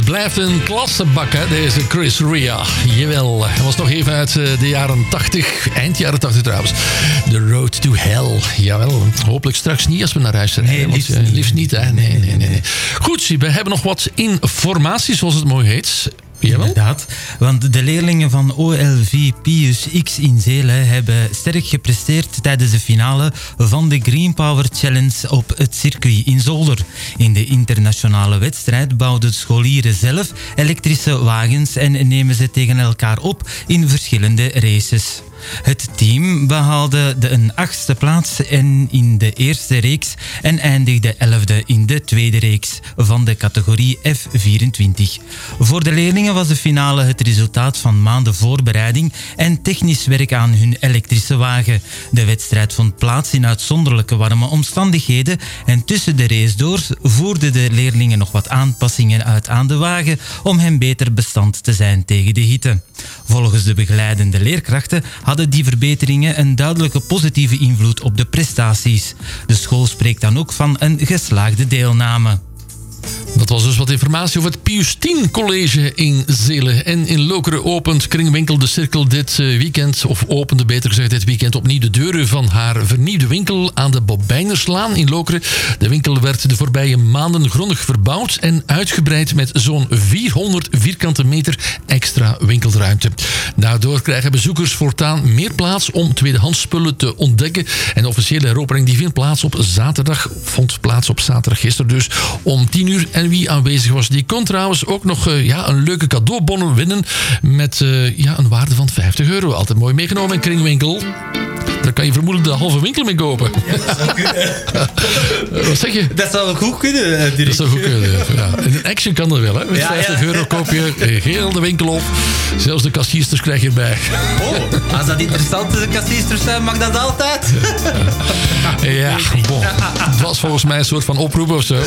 blijft een klassebak, hè, deze Chris Rea. Jawel, hij was nog even uit de jaren 80, eind jaren 80 trouwens. The Road to Hell. Jawel, hopelijk straks niet als we naar huis zijn. Nee, liefst niet, hè. Nee. Goed, we hebben nog wat informatie, zoals het mooi heet. Jawel. Inderdaad, want de leerlingen van OLV Pius X in Zelen hebben sterk gepresteerd tijdens de finale van de Green Power Challenge op het circuit in Zolder. In de internationale wedstrijd bouwden scholieren zelf elektrische wagens en nemen ze tegen elkaar op in verschillende races. Het team behaalde een 8e plaats in de eerste reeks en eindigde 11e in de tweede reeks van de categorie F24. Voor de leerlingen was de finale het resultaat van maanden voorbereiding en technisch werk aan hun elektrische wagen. De wedstrijd vond plaats in uitzonderlijke warme omstandigheden en tussen de race door voerden de leerlingen nog wat aanpassingen uit aan de wagen om hen beter bestand te zijn tegen de hitte. Volgens de begeleidende leerkrachten hadden die verbeteringen een duidelijke positieve invloed op de prestaties. De school spreekt dan ook van een geslaagde deelname. Dat was dus wat informatie over het Pius X College in Zelen. En in Lokeren opent Kringwinkel de Cirkel dit weekend, of opende beter gezegd dit weekend opnieuw de deuren van haar vernieuwde winkel aan de Bobijnerslaan in Lokeren. De winkel werd de voorbije maanden grondig verbouwd en uitgebreid met zo'n 400 vierkante meter extra winkelruimte. Daardoor krijgen bezoekers voortaan meer plaats om tweedehands spullen te ontdekken. En de officiële heropening die vond plaats op zaterdag gisteren dus, om 10 uur. En wie aanwezig was, die kon trouwens ook nog een leuke cadeaubonnen winnen met een waarde van €50. Altijd mooi meegenomen in Kringwinkel. Daar kan je vermoedelijk de halve winkel mee kopen. Ja, dat zou kunnen. Wat zeg je? Dat zou goed kunnen, Dirk. Dat zou goed kunnen, ja. In een Action kan dat wel, hè. Met €50 koop je heel de winkel op. Zelfs de kassiersters krijg je erbij. Oh, als dat interessante kassiersters zijn, mag dat altijd. Ja, bon. Het was volgens mij een soort van oproep of zo.